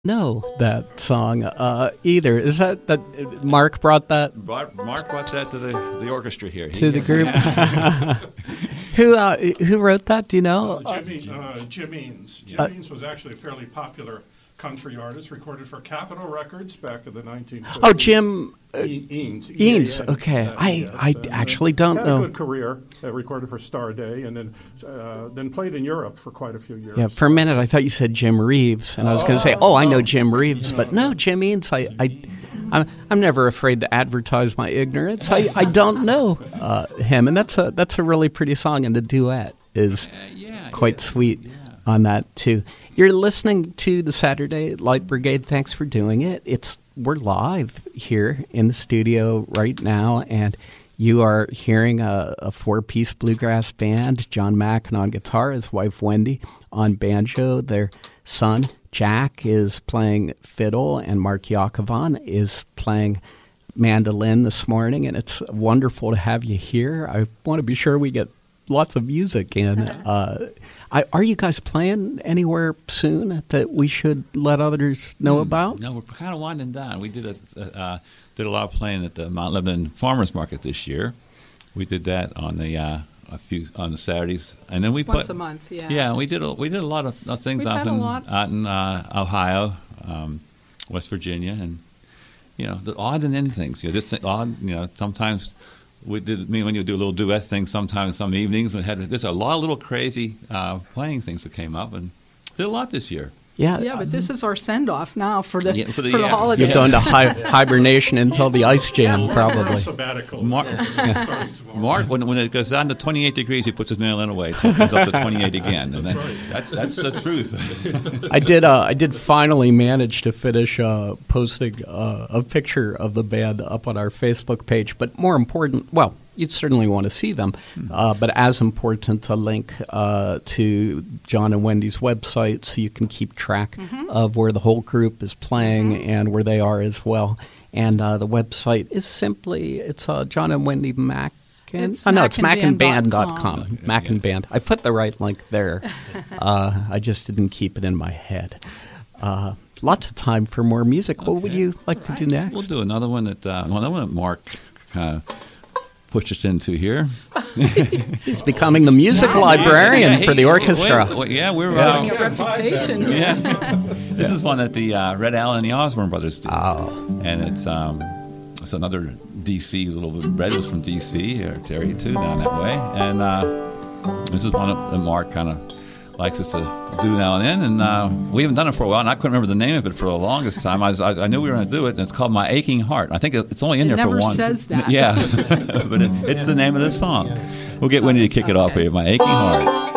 know that song either. Is that Mark brought that? Mark brought that to the orchestra here. To the group? Who wrote that? Do you know? Jim Eanes. Jim Eanes was actually a fairly popular country artist, recorded for Capitol Records back in the 1950s. Oh, Jim Eanes. Eanes. Okay, I actually don't know. Had a good career. Recorded for Star Day, and then played in Europe for quite a few years. Yeah, for a minute I thought you said Jim Reeves, and I was going to say, I know Jim Reeves, but no, Jim Eanes. I'm never afraid to advertise my ignorance. I don't know him, and that's a really pretty song, and the duet is quite sweet on that too. You're listening to the Saturday Light Brigade. Thanks for doing it. We're live here in the studio right now, and you are hearing a four-piece bluegrass band. John Mackin on guitar, his wife Wendy on banjo, their son Jack is playing fiddle, and Mark Yakovon is playing mandolin this morning, and it's wonderful to have you here. I want to be sure we get lots of music in. Are you guys playing anywhere soon that we should let others know about? No, we're kind of winding down. We did a lot of playing at the Mount Lebanon Farmers Market this year. We did that on the on the Saturdays, and then we once a month. Yeah, we did a lot of things out in Ohio, West Virginia, and the odds and ends things. Just odd. Sometimes. When you do a little duet thing, sometimes some evenings, there's a lot of little crazy playing things that came up, and did a lot this year. Yeah, but this is our send-off now for the holidays. You're going to hibernation until the ice jam, probably. Sabbatical. Mark, when it goes down to 28 degrees, he puts his mandolin away. It comes up to 28 again, and that's the truth. I did finally manage to finish posting a picture of the band up on our Facebook page, but more important, you'd certainly want to see them, but as important, a link to John and Wendy's website so you can keep track of where the whole group is playing and where they are as well. And the website is it's John and Wendy Mac. It's macandband.com. Mac and Band. I put the right link there. I just didn't keep it in my head. Lots of time for more music. What would you like to do next? We'll do another one that Mark kind of pushed us into here. He's becoming the music librarian for the orchestra. We're a reputation. This is one that the Red Allen and the Osborne brothers do. And it's another D.C. little bit. Red was from D.C. or Terry too down that way, and this is one that Mark kind of likes us to do now and then, and we haven't done it for a while, and I couldn't remember the name of it for the longest time. I knew we were going to do it, and it's called My Aching Heart. I think it's only in there for one. It never says that. Yeah, but it's the name of the song. We'll get Wendy to kick it off here, My Aching Heart.